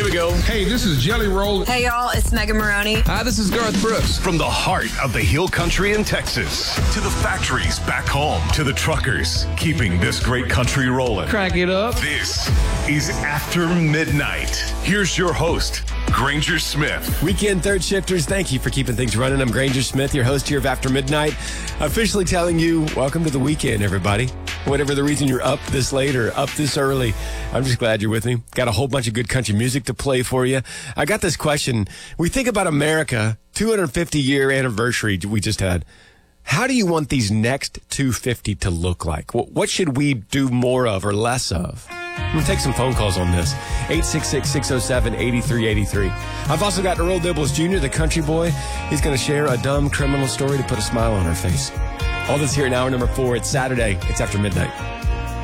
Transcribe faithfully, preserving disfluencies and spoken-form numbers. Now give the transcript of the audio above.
we go. Hey, this is Jelly Roll. Hey, y'all, it's Megan Maroney. Hi, this is Garth Brooks. From the heart of the Hill Country in Texas to the factories back home to the truckers keeping this great country rolling. Crack it up. This is After Midnight. Here's your host, Granger Smith. Weekend third shifters, thank you for keeping things running. I'm Granger Smith, your host here of After Midnight, officially telling you, welcome to the weekend, everybody. Whatever the reason you're up this late or up this early, I'm just glad you're with me. Got a whole bunch of good country music to play for you. I got this question. We think about America, two hundred fifty year anniversary we just had. How do you want these next two hundred fifty to look like? What should we do more of or less of? We'll take some phone calls on this. eight six six, six oh seven, eight three eight three. I've also got Earl Dibbles Junior, the country boy. He's going to share a dumb criminal story to put a smile on our face. All this here in hour number four. It's Saturday. It's After Midnight.